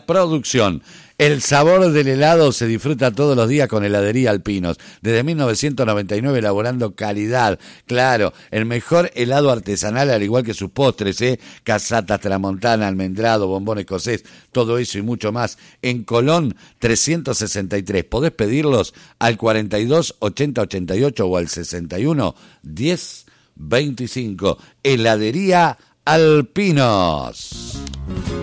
la producción. El sabor del helado se disfruta todos los días con Heladería Alpinos. Desde 1999 elaborando calidad. Claro, el mejor helado artesanal, al igual que sus postres, casatas, tramontana, almendrado, bombón escocés, todo eso y mucho más. En Colón 363. Podés pedirlos al 42 80 88 o al 61 10 25. Heladería Alpinos.